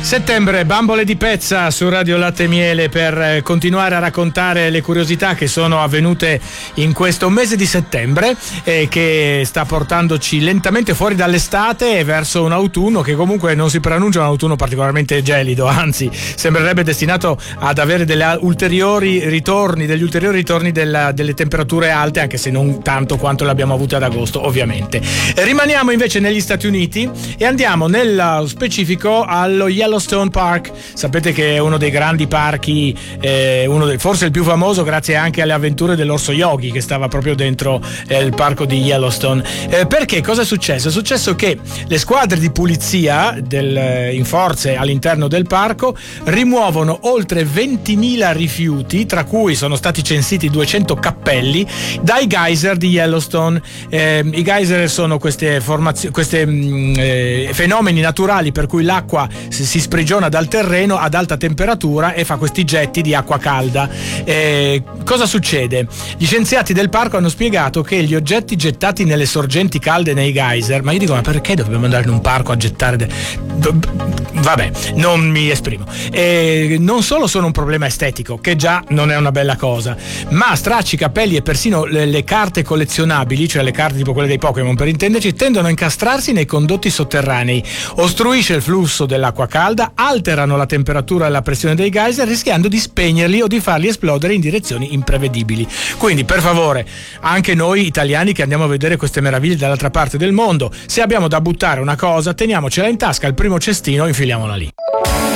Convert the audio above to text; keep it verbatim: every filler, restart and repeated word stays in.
Settembre, bambole di pezza su Radio Latte e Miele per continuare a raccontare le curiosità che sono avvenute in questo mese di settembre e che sta portandoci lentamente fuori dall'estate e verso un autunno che comunque non si preannuncia un autunno particolarmente gelido, anzi sembrerebbe destinato ad avere delle ulteriori ritorni, degli ulteriori ritorni della, delle temperature alte, anche se non tanto quanto le abbiamo avute ad agosto ovviamente. Rimaniamo invece negli Stati Uniti e andiamo nello specifico allo Yellowstone Park. Sapete che è uno dei grandi parchi, eh, uno dei, forse il più famoso grazie anche alle avventure dell'orso Yogi che stava proprio dentro eh, il parco di Yellowstone. Eh, perché? Cosa è successo? È successo che le squadre di pulizia del, in forze all'interno del parco rimuovono oltre ventimila rifiuti, tra cui sono stati censiti duecento cappelli, dai geyser di Yellowstone. Eh, I geyser sono queste, formazio- queste mh, eh, fenomeni naturali per cui l'acqua si, si sprigiona dal terreno ad alta temperatura e fa questi getti di acqua calda. Eh, cosa succede? Gli scienziati del parco hanno spiegato che gli oggetti gettati nelle sorgenti calde nei geyser, ma io dico, ma perché dobbiamo andare in un parco a gettare de... vabbè, non mi esprimo. Eh, non solo sono un problema estetico, che già non è una bella cosa, ma stracci, capelli e persino le, le carte collezionabili, cioè le carte tipo quelle dei Pokémon per intenderci, tendono a incastrarsi nei condotti sotterranei, ostruisce il flusso dell'acqua calda, alterano la temperatura e la pressione dei geyser rischiando di spegnerli o di farli esplodere in direzioni imprevedibili. Quindi per favore, anche noi italiani che andiamo a vedere queste meraviglie dall'altra parte del mondo, se abbiamo da buttare una cosa teniamocela in tasca, al primo cestino infiliamola lì.